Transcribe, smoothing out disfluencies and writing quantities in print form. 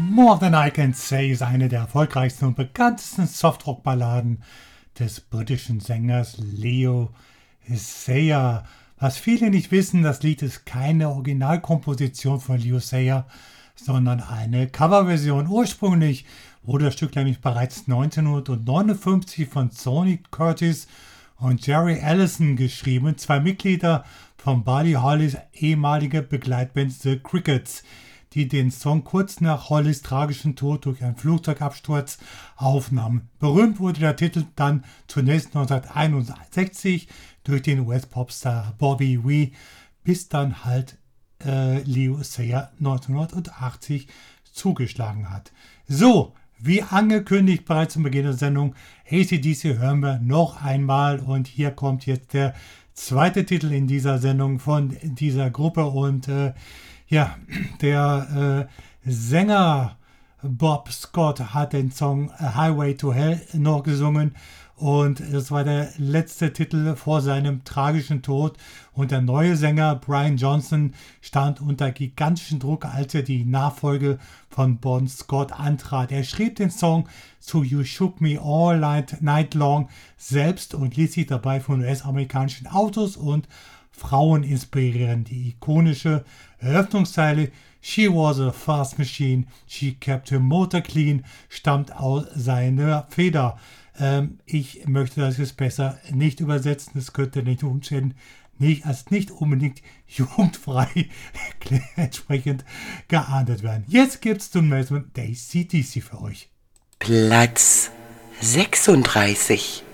More Than I Can Say ist eine der erfolgreichsten und bekanntesten Softrock-Balladen des britischen Sängers Leo Sayer. Was viele nicht wissen, das Lied ist keine Originalkomposition von Leo Sayer, sondern eine Coverversion. Ursprünglich wurde das Stück nämlich bereits 1959 von Sonny Curtis und Jerry Allison geschrieben, zwei Mitglieder von Buddy Hollys ehemalige Begleitband The Crickets, die den Song kurz nach Hollys tragischem Tod durch einen Flugzeugabsturz aufnahmen. Berühmt wurde der Titel dann zunächst 1961 durch den US-Popstar Bobby Wee, bis dann halt Leo Sayer 1980 zugeschlagen hat. So, wie angekündigt bereits zum Beginn der Sendung, AC/DC hören wir noch einmal und hier kommt jetzt der zweite Titel in dieser Sendung von dieser Gruppe und der Sänger Bob Scott hat den Song Highway to Hell noch gesungen und das war der letzte Titel vor seinem tragischen Tod und der neue Sänger Brian Johnson stand unter gigantischem Druck, als er die Nachfolge von Bon Scott antrat. Er schrieb den Song zu You Shook Me All Night Long selbst und ließ sich dabei von US-amerikanischen Autos und Frauen inspirieren. Die ikonische Eröffnungszeile She was a fast machine, she kept her motor clean stammt aus seiner Feder. Ich möchte das jetzt besser nicht übersetzen, es könnte nicht umständen, nicht unbedingt jugendfrei entsprechend geahndet werden. Jetzt gibt es zum nächsten Mal AC/DC für euch. Platz 36.